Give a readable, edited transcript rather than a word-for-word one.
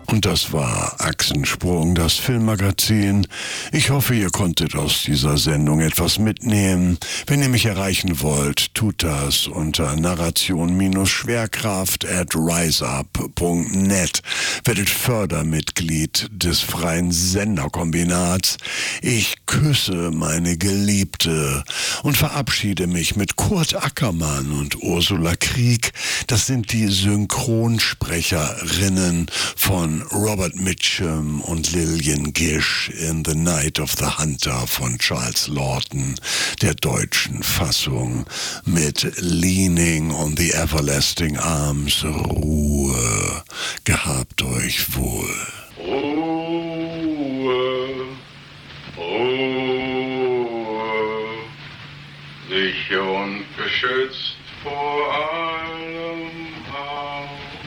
Und das war Achsensprung, das Filmmagazin. Ich hoffe, ihr konntet aus dieser Sendung etwas mitnehmen. Wenn ihr mich erreichen wollt, tut das unter narration-schwerkraft@riseup.net. Werdet Fördermitglied des freien Senderkombinats. Ich küsse meine Geliebte und verabschiede mich mit Kurt Ackermann und Ursula Krieg. Das sind die Synchronsprecherinnen von Robert Mitchum und Lillian Gish in The Night of the Hunter von Charles Lawton, der deutschen Fassung mit Leaning on the Everlasting Arms. Ruhe. Gehabt euch wohl.